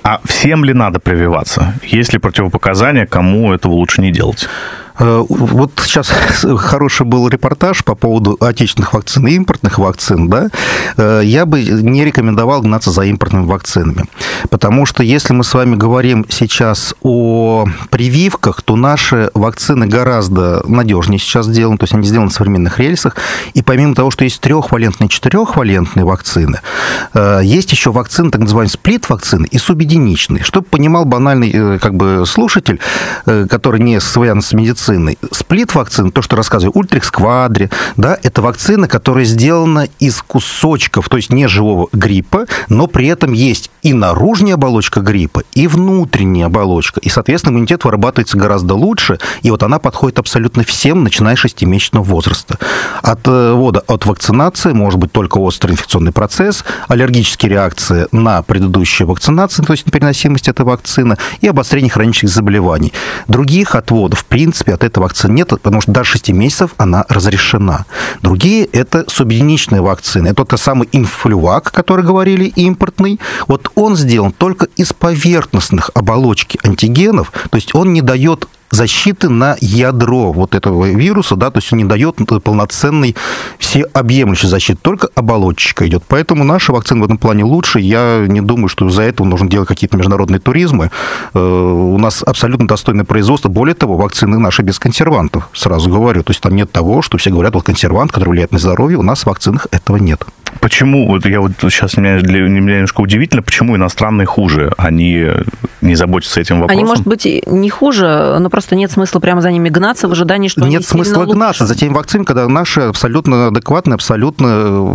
А всем ли надо прививаться? Есть ли противопоказания, кому этого лучше не делать? Вот сейчас хороший был репортаж по поводу отечественных вакцин и импортных вакцин, да, я бы не рекомендовал гнаться за импортными вакцинами, потому что если мы с вами говорим сейчас о прививках, то наши вакцины гораздо надежнее сейчас сделаны, то есть они сделаны на современных рельсах, и помимо того, что есть трехвалентные и четырехвалентные вакцины, есть еще вакцины, так называемые сплит-вакцины и субъединичные. Чтобы понимал банальный как бы слушатель, который не связан с медициной, сплит-вакцина, то, что рассказываю, Ультрикс Квадри, да, это вакцина, которая сделана из кусочков, то есть не живого гриппа, но при этом есть и наружная оболочка гриппа, и внутренняя оболочка. И, соответственно, иммунитет вырабатывается гораздо лучше, и вот она подходит абсолютно всем, начиная с 6-месячного возраста. От вакцинации может быть только острый инфекционный процесс, аллергические реакции на предыдущие вакцинации, то есть непереносимость этой вакцины, и обострение хронических заболеваний. Других отводов, в принципе, от этой вакцины нет, потому что до 6 месяцев она разрешена. Другие – это субъединичные вакцины. Это тот самый инфлювак, который говорили, импортный. Вот он сделан только из поверхностных оболочки антигенов, то есть он не дает защиты на ядро вот этого вируса, да, то есть он не дает полноценной всеобъемлющей защиты, только оболочечка идет. Поэтому наши вакцины в этом плане лучше. Я не думаю, что из-за этого нужно делать какие-то международные туризмы. У нас абсолютно достойное производство. Более того, вакцины наши без консервантов, сразу говорю. То есть там нет того, что все говорят, вот консервант, который влияет на здоровье, у нас в вакцинах этого нет. Почему, вот я вот сейчас, мне немножко удивительно, почему иностранные хуже? Они не заботятся этим вопросом? Они, может быть, не хуже, но просто нет смысла прямо за ними гнаться в ожидании, что нет смысла гнаться за теми вакцинами, когда наши абсолютно адекватные, абсолютно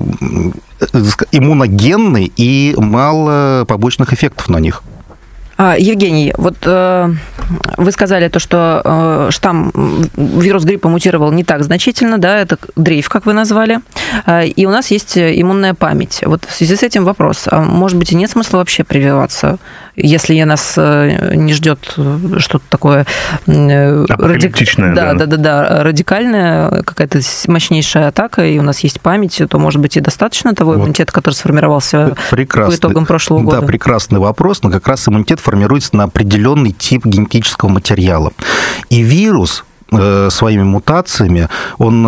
иммуногенные и мало побочных эффектов на них. Евгений, вот вы сказали то, что штамм вирус гриппа мутировал не так значительно, да, это дрейф, как вы назвали, и у нас есть иммунная память. Вот в связи с этим вопрос, а может быть, и нет смысла вообще прививаться, если нас не ждет что-то такое апокалиптичное, да, радикальная, какая-то мощнейшая атака, и у нас есть память, то, может быть, и достаточно того иммунитета, который сформировался по итогам прошлого года? Да, прекрасный вопрос, но как раз иммунитет формируется на определенный тип генетического материала. И вирус своими мутациями, он,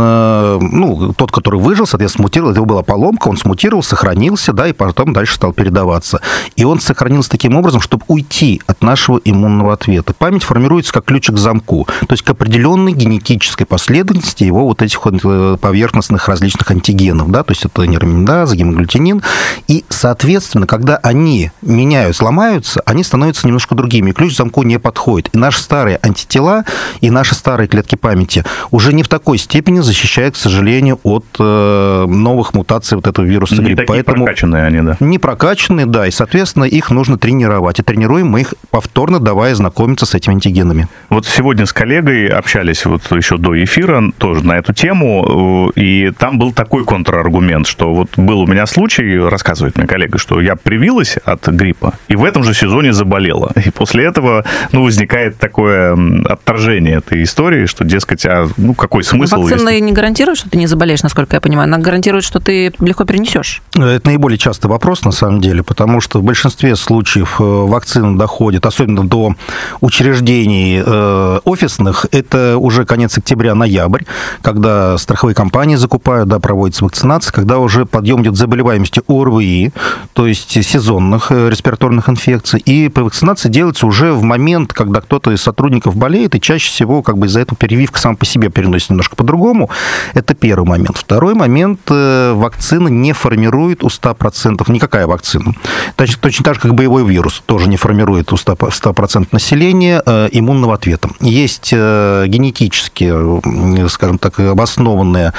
тот, который выжил, соответственно, мутировал, это была поломка, он смутировал, сохранился, да, и потом дальше стал передаваться. И он сохранился таким образом, чтобы уйти от нашего иммунного ответа. Память формируется как ключик к замку, то есть к определенной генетической последовательности его вот этих вот поверхностных различных антигенов, да, то есть это нераминаза, гемоглютинин, и, соответственно, когда они меняются, ломаются, они становятся немножко другими, и ключ к замку не подходит. И наши старые антитела, и наши старые клетки памяти уже не в такой степени защищают, к сожалению, от новых мутаций вот этого вируса гриппа. Поэтому прокачанные они, да? Не прокачанные, да, и, соответственно, их нужно тренировать. И тренируем мы их повторно, давая знакомиться с этими антигенами. Вот сегодня с коллегой общались вот еще до эфира тоже на эту тему, и там был такой контраргумент, что вот был у меня случай, рассказывает мне коллега, что я привилась от гриппа, и в этом же сезоне заболела. И после этого, возникает такое отторжение этой истории, что, дескать, какой смысл? Вакцина не гарантирует, что ты не заболеешь, насколько я понимаю. Она гарантирует, что ты легко перенесешь. Это наиболее частый вопрос, на самом деле, потому что в большинстве случаев вакцина доходит, особенно до учреждений офисных, это уже конец октября-ноябрь, когда страховые компании закупают, да, проводится вакцинация, когда уже подъем идет заболеваемости ОРВИ, то есть сезонных респираторных инфекций, и вакцинация делается уже в момент, когда кто-то из сотрудников болеет, и чаще всего из-за этого прививка сама по себе переносится немножко по-другому. Это первый момент. Второй момент. Вакцина не формирует у 100%, никакая вакцина. Точно так же, как боевой вирус, тоже не формирует у 100% населения иммунного ответа. Есть генетически, скажем так, обоснованная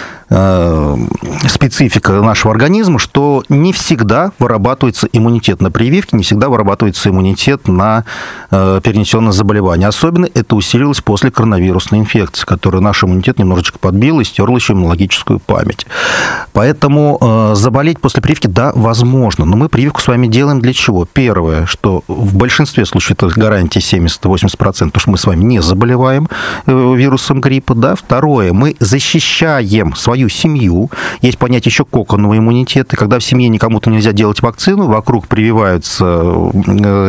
специфика нашего организма, что не всегда вырабатывается иммунитет на прививке, не всегда вырабатывается иммунитет на перенесенное заболевание. Особенно это усилилось после коронавирусной инфекции, которая наш иммунитет немножечко подбила и стерла еще иммунологическую память. Поэтому заболеть после прививки, да, возможно, но мы прививку с вами делаем для чего? Первое, что в большинстве случаев это гарантия 70-80%, потому что мы с вами не заболеваем вирусом гриппа, да. Второе, мы защищаем свою семью. Есть понятие еще коконового иммунитета. Когда в семье никому-то нельзя делать вакцину, вокруг прививаются